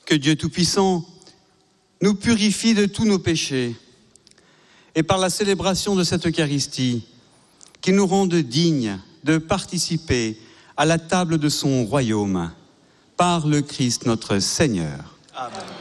Que Dieu Tout-Puissant nous purifie de tous nos péchés et par la célébration de cette Eucharistie, qu'il nous rende dignes de participer à la table de son royaume par le Christ notre Seigneur. Amen.